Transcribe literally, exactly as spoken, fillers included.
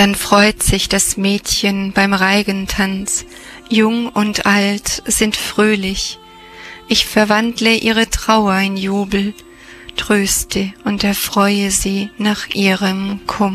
Dann freut sich das Mädchen beim Reigentanz, jung und alt sind fröhlich. Ich verwandle ihre Trauer in Jubel, tröste und erfreue sie nach ihrem Kummer.